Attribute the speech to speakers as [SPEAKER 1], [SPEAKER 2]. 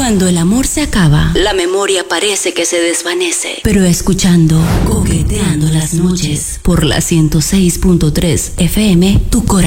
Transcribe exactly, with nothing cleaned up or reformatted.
[SPEAKER 1] Cuando el amor se acaba, la memoria parece que se desvanece. Pero escuchando, coqueteando las noches, por la ciento seis punto tres F M, tu corazón